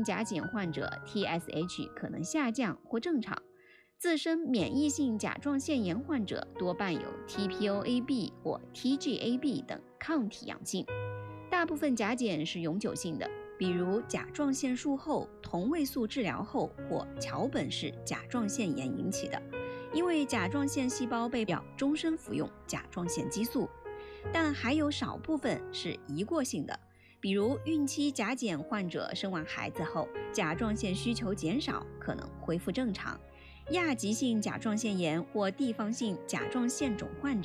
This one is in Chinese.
性甲减患者 TSH 可能下降或正常，自身免疫性甲状腺炎患者多半有 TPO-AB 或 TGAB 等抗体阳性。大部分甲减是永久性的，比如甲状腺术后、同位素治疗后或桥本氏甲状腺炎引起的，因为甲状腺细胞被表终身服用甲状腺激素。但还有少部分是遗过性的，比如孕期甲减患者生完孩子后，甲状腺需求减少，可能恢复正常；亚急性甲状腺炎或地方性甲状腺肿患者